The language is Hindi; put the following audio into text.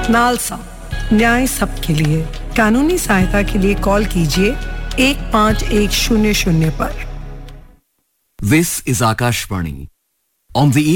नालसा, न्याय सबके लिए। कानूनी सहायता के लिए कॉल कीजिए 15100 पर। This is Akashvani. On the